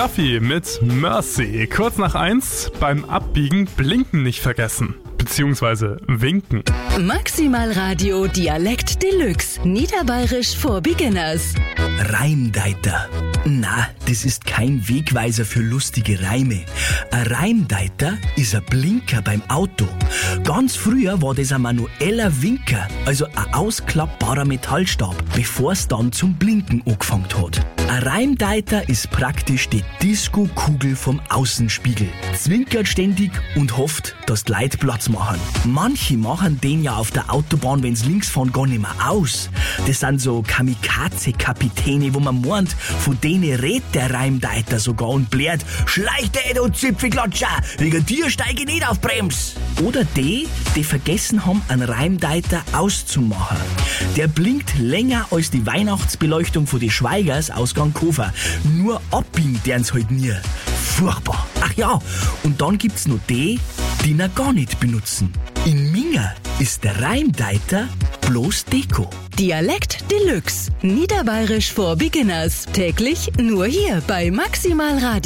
Raffi mit Mercy. Kurz nach 1, beim Abbiegen blinken nicht vergessen. Beziehungsweise winken. Maximal Radio Dialekt Deluxe. Niederbayerisch for Beginners. Reimdeiter. Na, das ist kein Wegweiser für lustige Reime. Ein Reimdeiter ist ein Blinker beim Auto. Ganz früher war das ein manueller Winker, also ein ausklappbarer Metallstab, bevor es dann zum Blinken angefangen hat. Ein Reimdeiter ist praktisch die Disco-Kugel vom Außenspiegel. Zwinkert ständig und hofft, dass die Leute Platz machen. Manche machen den ja auf der Autobahn, wenn's links fahren, gar nicht mehr aus. Das sind so Kamikaze-Kapitäne, wo man meint, von denen redet der Reimdeiter sogar und blärt: Schleich dich, du Zipfelklatscher, wegen dir steige ich nicht auf Brems. Oder die vergessen haben, einen Reimdeiter auszumachen. Der blinkt länger als die Weihnachtsbeleuchtung von die Schweigers aus Ganghofer. Nur abbiegen dern's halt nie. Furchtbar. Ach ja, und dann gibt's noch die ihn gar nicht benutzen. In Minga ist der Reimdeiter bloß Deko. Dialekt Deluxe. Niederbayerisch for Beginners. Täglich nur hier bei Maximal Radio.